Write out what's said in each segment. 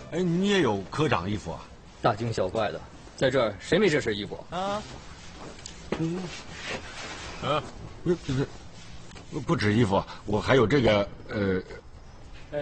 哎，你也有科长衣服啊？ 大惊小怪的，在这儿谁没这身衣服啊？ 不止衣服，我还有这个哎，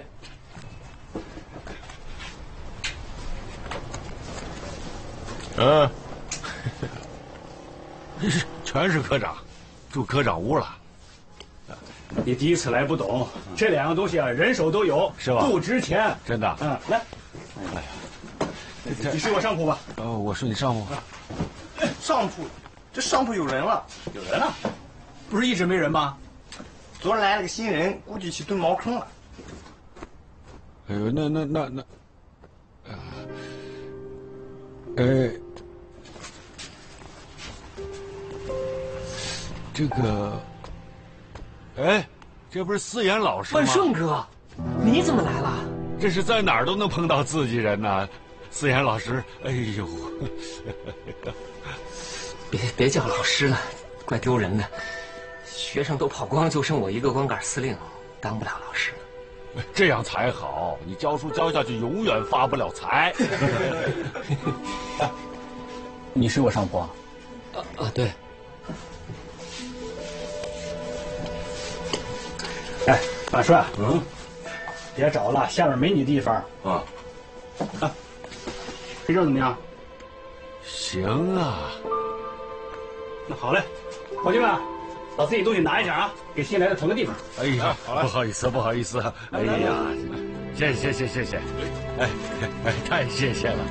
全是科长，住科长屋了。 你第一次来不懂，这两样东西啊，人手都有， 是吧？ 不值钱， 真的。 来， 哎呀， 你睡我上铺吧。 我睡你上铺。 上铺，这上铺有人了。 有人了？不是一直没人吗？ 昨儿来了个新人，估计去蹲茅坑了。 哎呦，那，这个，哎，这不是思妍老师吗？ 万顺哥，你怎么来了？ 这是在哪儿都能碰到自己人呐，思妍老师，哎呦， 别叫老师了，怪丢人的。学生都跑光，就剩我一个光杆司令，当不了老师。 这样才好，你教书教下去，永远发不了财。 你睡我上铺啊？ 对。 哎，马帅，别找了，下面没你地方啊。 这证怎么样？ 行啊。 那好嘞，伙计们，把自己东西拿一下啊，给新来的腾个地方。 哎呀，不好意思，不好意思，哎呀，谢谢，哎，太谢谢了。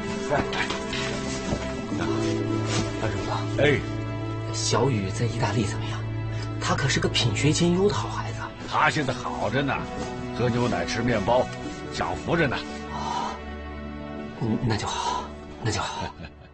二顺哥， 哎， 小雨在意大利怎么样？他可是个品学兼优的好孩子。 他现在好着呢，喝牛奶吃面包，享福着呢。 那就好，那就好。